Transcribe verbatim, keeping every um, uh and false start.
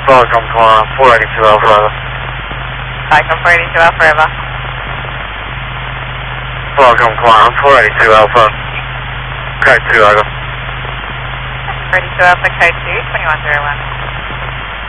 Welcome to uh, four eighty-two Alpha Forever. Welcome four eighty-two Alpha Forever. Welcome to uh, four eighty-two Alpha. Code two over. four eighty-two Alpha, code two, twenty-one zero one.